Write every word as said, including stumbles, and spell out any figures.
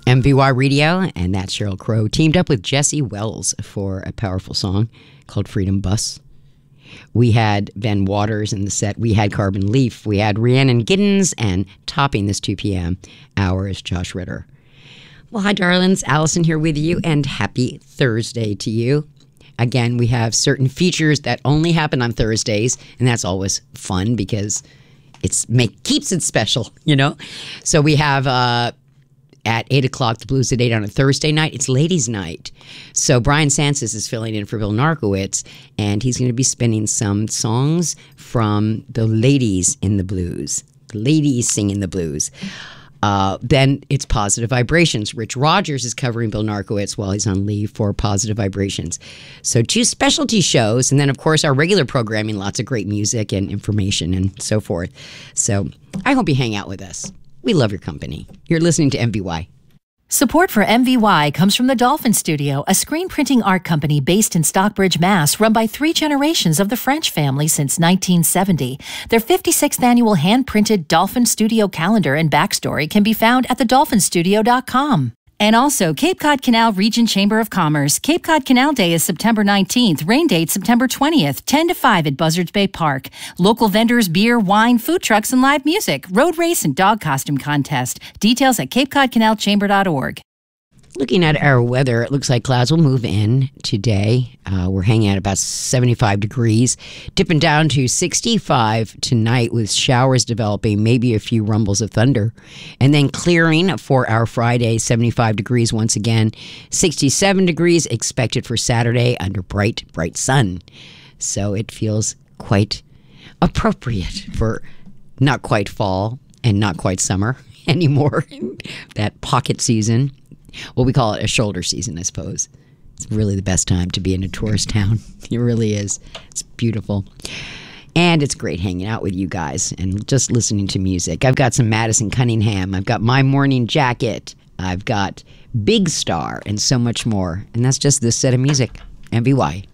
M V Y Radio, and that's Sheryl Crow, teamed up with Jesse Wells for a powerful song called Freedom Bus. We had Ben Waters in the set. We had Carbon Leaf. We had Rhiannon Giddens, and topping this two p.m. hour is Josh Ritter. Well, hi, darlings. Allison here with you, and happy Thursday to you. Again, we have certain features that only happen on Thursdays, and that's always fun because it's make keeps it special, you know? So we have... uh At eight o'clock, the Blues at eight on a Thursday night. It's ladies' night. So Brian Sansis is filling in for Bill Narkowitz, and he's going to be spinning some songs from the ladies in the blues. The ladies singing the blues. Uh, then it's Positive Vibrations. Rich Rogers is covering Bill Narkowitz while he's on leave for Positive Vibrations. So two specialty shows, and then, of course, our regular programming, lots of great music and information and so forth. So I hope you hang out with us. We love your company. You're listening to M V Y. Support for M V Y comes from the Dolphin Studio, a screen printing art company based in Stockbridge, Mass, run by three generations of the French family since nineteen seventy. Their fifty-sixth annual hand-printed Dolphin Studio calendar and backstory can be found at the dolphin studio dot com. And also, Cape Cod Canal Region Chamber of Commerce. Cape Cod Canal Day is September nineteenth. Rain date September twentieth, ten to five at Buzzards Bay Park. Local vendors, beer, wine, food trucks, and live music. Road race and dog costume contest. Details at cape cod canal chamber dot org. Looking at our weather, it looks like clouds will move in today. Uh, we're hanging at about seventy-five degrees, dipping down to sixty-five tonight with showers developing, maybe a few rumbles of thunder. And then clearing for our Friday, seventy-five degrees once again, sixty-seven degrees expected for Saturday under bright, bright sun. So it feels quite appropriate for not quite fall and not quite summer anymore, that pocket season. Well, we call it a shoulder season, I suppose. It's really the best time to be in a tourist town. It really is. It's beautiful. And it's great hanging out with you guys and just listening to music. I've got some Madison Cunningham. I've got My Morning Jacket. I've got Big Star and so much more. And that's just this set of music. M V Y.